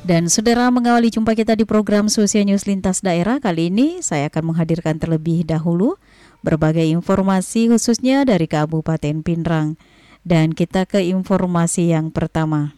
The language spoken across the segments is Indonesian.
Dan saudara, mengawali jumpa kita di program Sosial News Lintas Daerah, kali ini saya akan menghadirkan terlebih dahulu berbagai informasi khususnya dari Kabupaten Pinrang. Dan kita ke informasi yang pertama.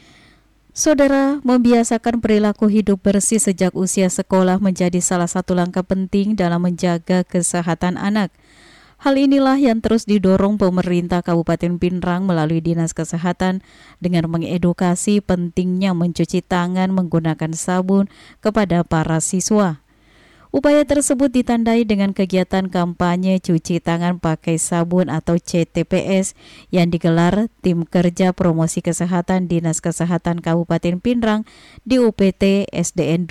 Saudara, membiasakan perilaku hidup bersih sejak usia sekolah menjadi salah satu langkah penting dalam menjaga kesehatan anak. Hal inilah yang terus didorong pemerintah Kabupaten Pinrang melalui Dinas Kesehatan dengan mengedukasi pentingnya mencuci tangan menggunakan sabun kepada para siswa. Upaya tersebut ditandai dengan kegiatan kampanye cuci tangan pakai sabun atau CTPS yang digelar Tim Kerja Promosi Kesehatan Dinas Kesehatan Kabupaten Pinrang di UPT SDN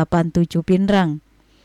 287 Pinrang.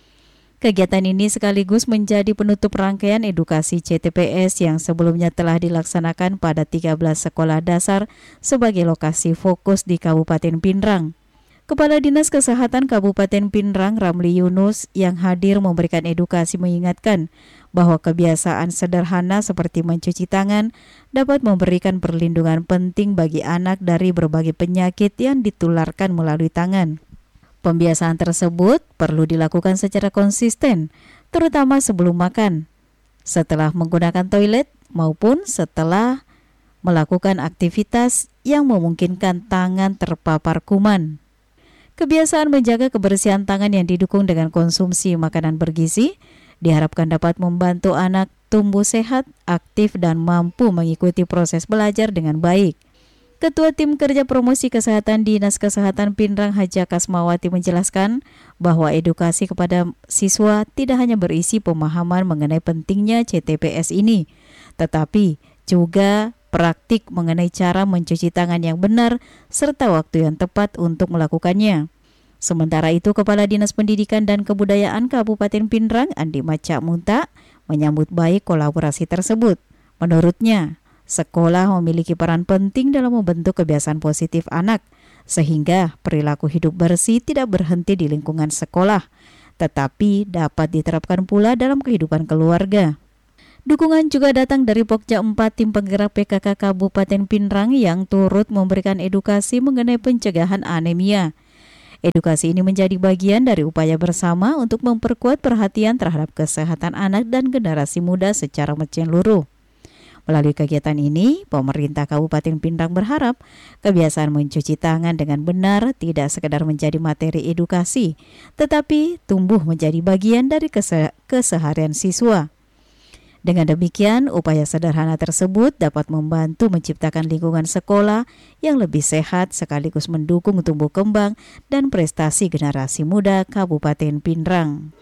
Kegiatan ini sekaligus menjadi penutup rangkaian edukasi CTPS yang sebelumnya telah dilaksanakan pada 13 sekolah dasar sebagai lokasi fokus di Kabupaten Pinrang. Kepala Dinas Kesehatan Kabupaten Pinrang, Ramli Yunus, yang hadir memberikan edukasi mengingatkan bahwa kebiasaan sederhana seperti mencuci tangan dapat memberikan perlindungan penting bagi anak dari berbagai penyakit yang ditularkan melalui tangan. Pembiasaan tersebut perlu dilakukan secara konsisten, terutama sebelum makan, setelah menggunakan toilet, maupun setelah melakukan aktivitas yang memungkinkan tangan terpapar kuman. Kebiasaan menjaga kebersihan tangan yang didukung dengan konsumsi makanan bergizi diharapkan dapat membantu anak tumbuh sehat, aktif, dan mampu mengikuti proses belajar dengan baik. Ketua Tim Kerja Promosi Kesehatan Dinas Kesehatan Pinrang, Haja Kasmawati, menjelaskan bahwa edukasi kepada siswa tidak hanya berisi pemahaman mengenai pentingnya CTPS ini, tetapi juga praktik mengenai cara mencuci tangan yang benar serta waktu yang tepat untuk melakukannya. Sementara itu, Kepala Dinas Pendidikan dan Kebudayaan Kabupaten Pinrang, Andi Maca Munta, menyambut baik kolaborasi tersebut. Menurutnya, sekolah memiliki peran penting dalam membentuk kebiasaan positif anak, sehingga perilaku hidup bersih tidak berhenti di lingkungan sekolah, tetapi dapat diterapkan pula dalam kehidupan keluarga. Dukungan juga datang dari Pokja 4 Tim Penggerak PKK Kabupaten Pinrang yang turut memberikan edukasi mengenai pencegahan anemia. Edukasi ini menjadi bagian dari upaya bersama untuk memperkuat perhatian terhadap kesehatan anak dan generasi muda secara menyeluruh. Melalui kegiatan ini, pemerintah Kabupaten Pinrang berharap kebiasaan mencuci tangan dengan benar tidak sekedar menjadi materi edukasi, tetapi tumbuh menjadi bagian dari keseharian siswa. Dengan demikian, upaya sederhana tersebut dapat membantu menciptakan lingkungan sekolah yang lebih sehat sekaligus mendukung tumbuh kembang dan prestasi generasi muda Kabupaten Pinrang.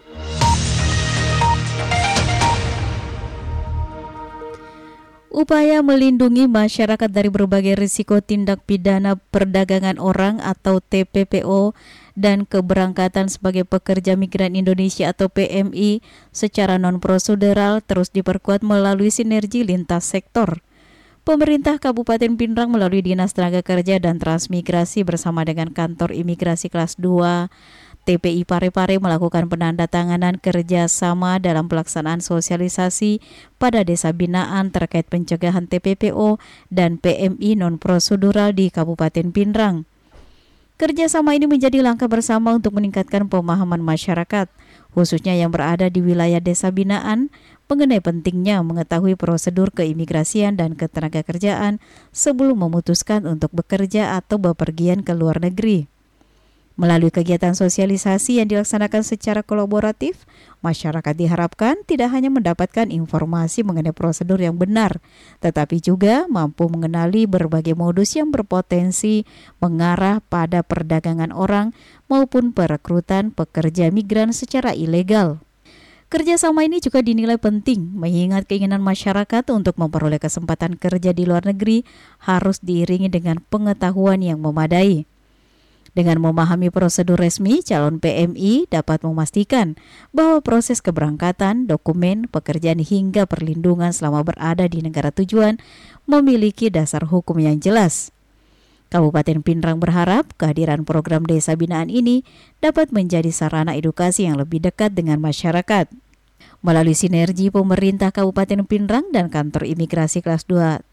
Upaya melindungi masyarakat dari berbagai risiko tindak pidana perdagangan orang atau TPPO dan keberangkatan sebagai pekerja migran Indonesia atau PMI secara non-prosedural terus diperkuat melalui sinergi lintas sektor. Pemerintah Kabupaten Pinrang melalui Dinas Tenaga Kerja dan Transmigrasi bersama dengan Kantor Imigrasi Kelas 2 TPI Parepare melakukan penandatanganan kerjasama dalam pelaksanaan sosialisasi pada desa binaan terkait pencegahan TPPO dan PMI non-prosedural di Kabupaten Pinrang. Kerjasama ini menjadi langkah bersama untuk meningkatkan pemahaman masyarakat, khususnya yang berada di wilayah desa binaan, mengenai pentingnya mengetahui prosedur keimigrasian dan ketenagakerjaan sebelum memutuskan untuk bekerja atau bepergian ke luar negeri. Melalui kegiatan sosialisasi yang dilaksanakan secara kolaboratif, masyarakat diharapkan tidak hanya mendapatkan informasi mengenai prosedur yang benar, tetapi juga mampu mengenali berbagai modus yang berpotensi mengarah pada perdagangan orang maupun perekrutan pekerja migran secara ilegal. Kerjasama ini juga dinilai penting mengingat keinginan masyarakat untuk memperoleh kesempatan kerja di luar negeri harus diiringi dengan pengetahuan yang memadai. Dengan memahami prosedur resmi, calon PMI dapat memastikan bahwa proses keberangkatan, dokumen, pekerjaan hingga perlindungan selama berada di negara tujuan memiliki dasar hukum yang jelas. Kabupaten Pinrang berharap kehadiran program desa binaan ini dapat menjadi sarana edukasi yang lebih dekat dengan masyarakat. Melalui sinergi pemerintah Kabupaten Pinrang dan Kantor Imigrasi Kelas 2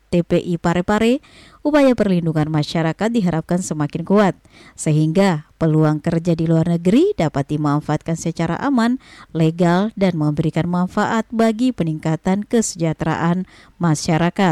TPI Parepare, upaya perlindungan masyarakat diharapkan semakin kuat, sehingga peluang kerja di luar negeri dapat dimanfaatkan secara aman, legal, dan memberikan manfaat bagi peningkatan kesejahteraan masyarakat.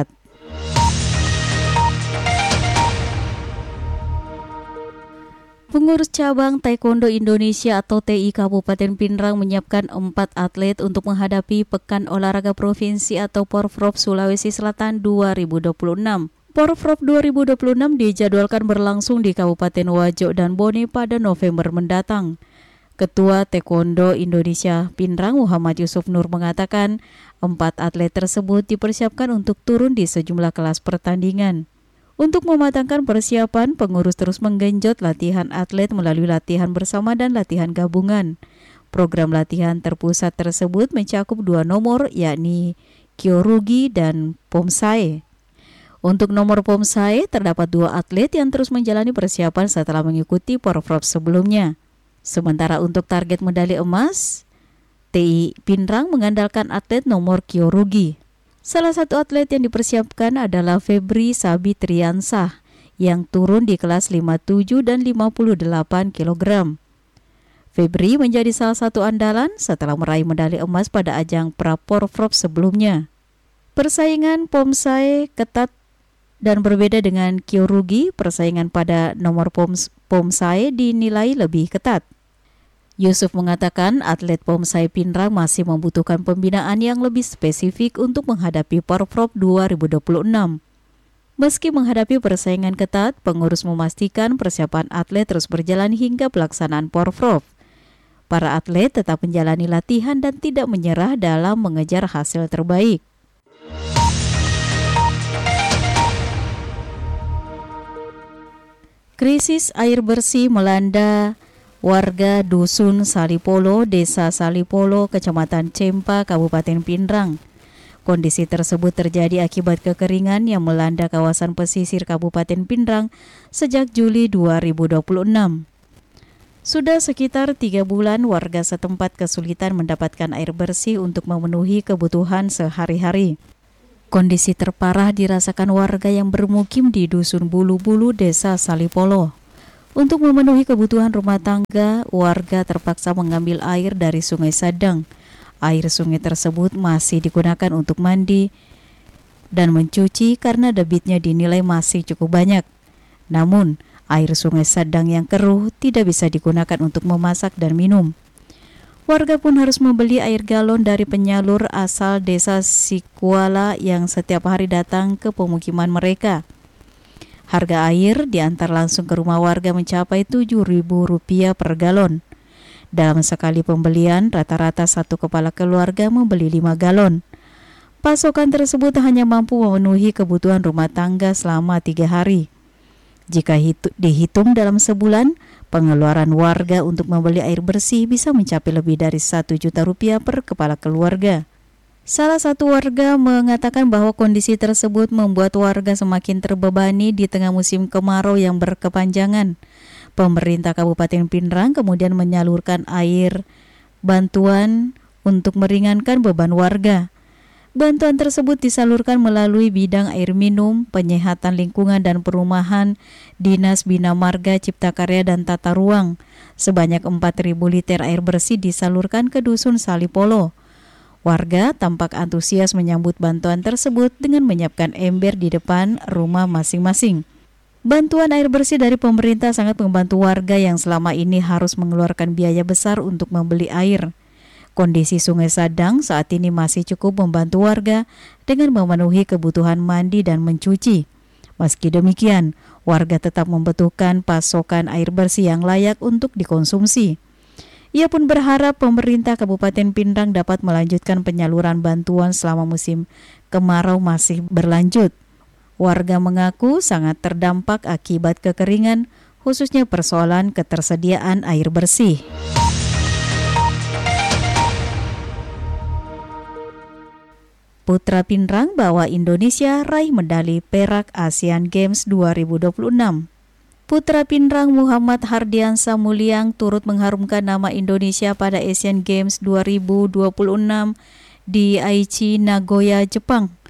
Pengurus Cabang Taekwondo Indonesia atau TI Kabupaten Pindrang menyiapkan 4 atlet untuk menghadapi Pekan Olahraga Provinsi atau Porprov Sulawesi Selatan 2026. Porprov 2026 dijadwalkan berlangsung di Kabupaten Wajo dan Bone pada November mendatang. Ketua Taekwondo Indonesia Pindrang Muhammad Yusuf Nur mengatakan 4 atlet tersebut dipersiapkan untuk turun di sejumlah kelas pertandingan. Untuk mematangkan persiapan, pengurus terus menggenjot latihan atlet melalui latihan bersama dan latihan gabungan. Program latihan terpusat tersebut mencakup 2 nomor, yakni Kyorugi dan Pomsae. Untuk nomor Pomsae, terdapat 2 atlet yang terus menjalani persiapan setelah mengikuti Porprov sebelumnya. Sementara untuk target medali emas, TI Pindrang mengandalkan atlet nomor Kyorugi. Salah satu atlet yang dipersiapkan adalah Febri Sabi Triansah yang turun di kelas 57 dan 58 kg. Febri menjadi salah satu andalan setelah meraih medali emas pada ajang Pra-Porprov sebelumnya. Persaingan Pomsae ketat dan berbeda dengan Kyorugi, persaingan pada nomor Pomsae dinilai lebih ketat. Yusuf mengatakan atlet Pomsae Pindrang masih membutuhkan pembinaan yang lebih spesifik untuk menghadapi Porprov 2026. Meski menghadapi persaingan ketat, pengurus memastikan persiapan atlet terus berjalan hingga pelaksanaan Porprov. Para atlet tetap menjalani latihan dan tidak menyerah dalam mengejar hasil terbaik. Krisis air bersih melanda warga Dusun Salipolo, Desa Salipolo, Kecamatan Cempa, Kabupaten Pindrang. Kondisi tersebut terjadi akibat kekeringan yang melanda kawasan pesisir Kabupaten Pindrang sejak Juli 2026. Sudah sekitar 3 bulan warga setempat kesulitan mendapatkan air bersih untuk memenuhi kebutuhan sehari-hari. Kondisi terparah dirasakan warga yang bermukim di Dusun Bulu-Bulu, Desa Salipolo. Untuk memenuhi kebutuhan rumah tangga, warga terpaksa mengambil air dari Sungai Sadang. Air sungai tersebut masih digunakan untuk mandi dan mencuci karena debitnya dinilai masih cukup banyak. Namun, air Sungai Sadang yang keruh tidak bisa digunakan untuk memasak dan minum. Warga pun harus membeli air galon dari penyalur asal Desa Sikuala yang setiap hari datang ke pemukiman mereka. Harga air diantar langsung ke rumah warga mencapai Rp7.000 per galon. Dalam sekali pembelian, rata-rata satu kepala keluarga membeli 5 galon. Pasokan tersebut hanya mampu memenuhi kebutuhan rumah tangga selama 3 hari. Jika dihitung dalam sebulan, pengeluaran warga untuk membeli air bersih bisa mencapai lebih dari Rp1 juta per kepala keluarga. Salah satu warga mengatakan bahwa kondisi tersebut membuat warga semakin terbebani di tengah musim kemarau yang berkepanjangan. Pemerintah Kabupaten Pindrang kemudian menyalurkan air bantuan untuk meringankan beban warga. Bantuan tersebut disalurkan melalui bidang air minum, penyehatan lingkungan dan perumahan, Dinas Bina Marga, Cipta Karya dan Tata Ruang. Sebanyak 4.000 liter air bersih disalurkan ke Dusun Salipolo. Warga tampak antusias menyambut bantuan tersebut dengan menyiapkan ember di depan rumah masing-masing. Bantuan air bersih dari pemerintah sangat membantu warga yang selama ini harus mengeluarkan biaya besar untuk membeli air. Kondisi Sungai Sadang saat ini masih cukup membantu warga dengan memenuhi kebutuhan mandi dan mencuci. Meski demikian, warga tetap membutuhkan pasokan air bersih yang layak untuk dikonsumsi. Ia pun berharap pemerintah Kabupaten Pindrang dapat melanjutkan penyaluran bantuan selama musim kemarau masih berlanjut. Warga mengaku sangat terdampak akibat kekeringan, khususnya persoalan ketersediaan air bersih. Putra Pindrang bawa Indonesia raih medali perak Asian Games 2026. Putra Pindrang Muhammad Hardiansa Mulyang turut mengharumkan nama Indonesia pada Asian Games 2026 di Aichi, Nagoya, Jepang.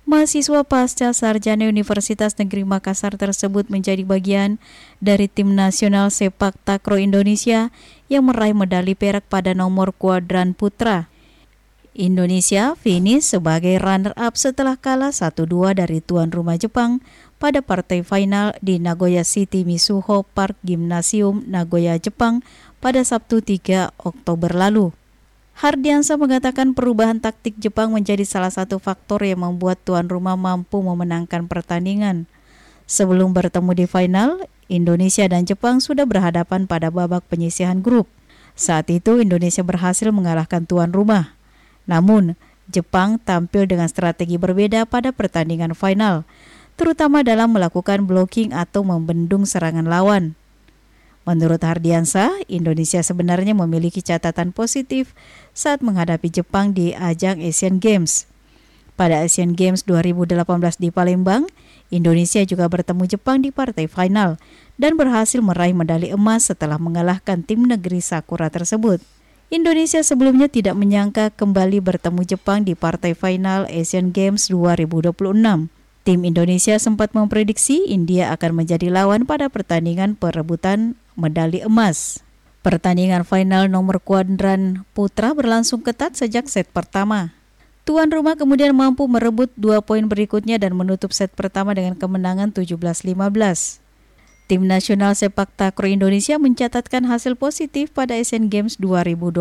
Mahasiswa pasca sarjana Universitas Negeri Makassar tersebut menjadi bagian dari tim nasional sepak takraw Indonesia yang meraih medali perak pada nomor kuadran putra. Indonesia finish sebagai runner-up setelah kalah 1-2 dari tuan rumah Jepang pada partai final di Nagoya City Mizuho Park Gymnasium, Nagoya, Jepang pada Sabtu 3 Oktober lalu. Hardiansyah mengatakan perubahan taktik Jepang menjadi salah satu faktor yang membuat tuan rumah mampu memenangkan pertandingan. Sebelum bertemu di final, Indonesia dan Jepang sudah berhadapan pada babak penyisihan grup. Saat itu Indonesia berhasil mengalahkan tuan rumah. Namun, Jepang tampil dengan strategi berbeda pada pertandingan final, terutama dalam melakukan blocking atau membendung serangan lawan. Menurut Hardiansyah, Indonesia sebenarnya memiliki catatan positif saat menghadapi Jepang di ajang Asian Games. Pada Asian Games 2018 di Palembang, Indonesia juga bertemu Jepang di partai final dan berhasil meraih medali emas setelah mengalahkan tim negeri Sakura tersebut. Indonesia sebelumnya tidak menyangka kembali bertemu Jepang di partai final Asian Games 2026. Tim Indonesia sempat memprediksi India akan menjadi lawan pada pertandingan perebutan medali emas. Pertandingan final nomor kuadran putra berlangsung ketat sejak set pertama. Tuan rumah kemudian mampu merebut 2 poin berikutnya dan menutup set pertama dengan kemenangan 17-15. Tim nasional sepak takraw Indonesia mencatatkan hasil positif pada Asian Games 2026.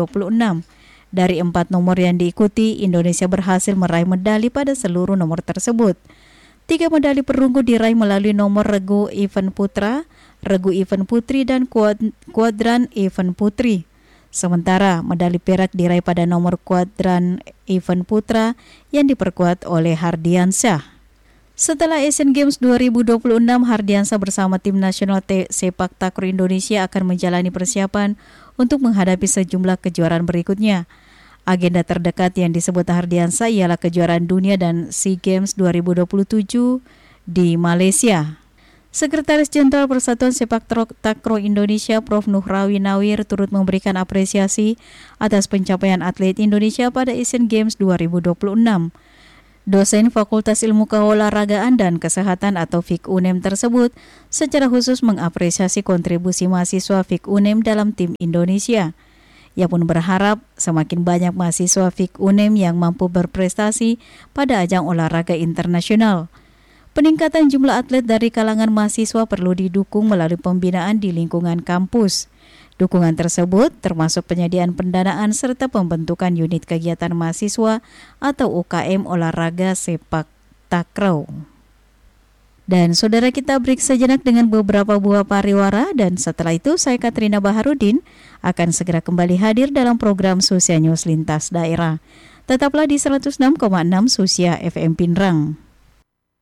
Dari 4 nomor yang diikuti, Indonesia berhasil meraih medali pada seluruh nomor tersebut. 3 medali perunggu diraih melalui nomor regu event putra, regu event putri, dan kuadran event putri. Sementara medali perak diraih pada nomor kuadran event putra yang diperkuat oleh Hardiansyah. Setelah Asian Games 2026, Hardiansyah bersama tim nasional sepak takraw Indonesia akan menjalani persiapan untuk menghadapi sejumlah kejuaraan berikutnya. Agenda terdekat yang disebut Hardiansyah ialah kejuaraan dunia dan SEA Games 2027 di Malaysia. Sekretaris Jenderal Persatuan Sepak Takraw Indonesia Prof. Nuhrawi Nawir turut memberikan apresiasi atas pencapaian atlet Indonesia pada Asian Games 2026. Dosen Fakultas Ilmu Keolahragaan dan Kesehatan atau FIK UNEM tersebut secara khusus mengapresiasi kontribusi mahasiswa FIK UNEM dalam tim Indonesia. Ia pun berharap semakin banyak mahasiswa FIK UNEM yang mampu berprestasi pada ajang olahraga internasional. Peningkatan jumlah atlet dari kalangan mahasiswa perlu didukung melalui pembinaan di lingkungan kampus. Dukungan tersebut termasuk penyediaan pendanaan serta pembentukan unit kegiatan mahasiswa atau UKM olahraga sepak takraw. Dan saudara, kita break sejenak dengan beberapa buah pariwara dan setelah itu saya Katrina Baharudin akan segera kembali hadir dalam program Susia News Lintas Daerah. Tetaplah di 106,6 Susia FM Pinrang.